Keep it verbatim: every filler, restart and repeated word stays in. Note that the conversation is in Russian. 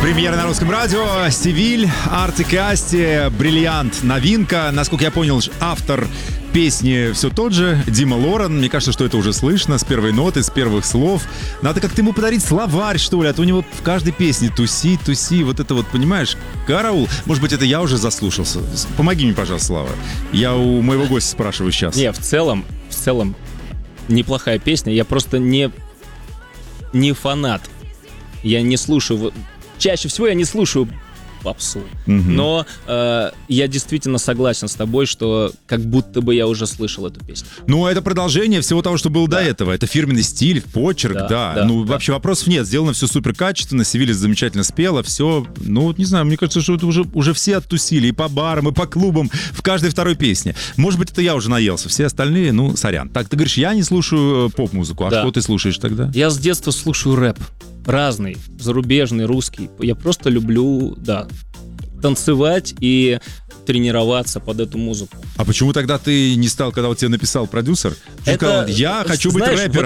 Премьера на русском радио. Севиль, Артик и Асти, бриллиант, новинка. Насколько я понял, автор песни все тот же, Дима Лорен. Мне кажется, что это уже слышно с первой ноты, с первых слов. Надо как-то ему подарить словарь, что ли, а то у него в каждой песне туси, туси, вот это вот, понимаешь, караул. Может быть, это я уже заслушался. Помоги мне, пожалуйста, Слава. Я у моего гостя спрашиваю сейчас. Не, в целом, в целом, неплохая песня. Я просто не, не фанат. Я не слушаю... Чаще всего я не слушаю попсу. Угу. Но э, я действительно согласен с тобой, что как будто бы я уже слышал эту песню. Ну, это продолжение всего того, что было Да. до этого. Это фирменный стиль, почерк, да. Да, да. да, ну, да. вообще вопросов нет. Сделано все супер качественно, Севиль замечательно спела, все. Ну, вот не знаю, мне кажется, что это уже, уже все оттусили и по барам, и по клубам, в каждой второй песне. Может быть, это я уже наелся. Все остальные, ну, сорян. Так, ты говоришь, я не слушаю поп-музыку. А Да. что ты слушаешь тогда? Я с детства слушаю рэп. Разный, зарубежный, русский. Я просто люблю, да, танцевать и тренироваться под эту музыку. А почему тогда ты не стал, когда вот тебе написал продюсер? Ты Это, сказал, я хочу быть знаешь, рэпером.